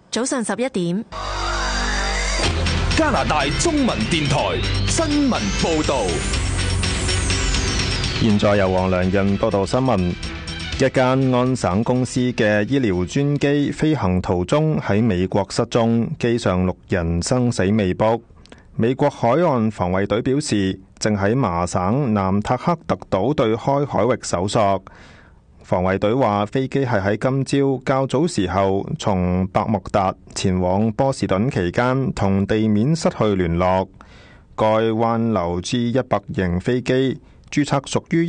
早上11點， 加拿大中文電台新聞報道。 現在由黃良印報道新聞。一間安省公司嘅醫療專機飛行途中喺美國失蹤，機上6人生死未卜。美國海岸防衛隊表示，正喺麻省南塔克特島對開海域搜索。防衛隊話，飛機係喺今朝較早時候從百慕達前往波士頓期間同地面失去聯絡。該灣流 G100 型飛機註冊屬於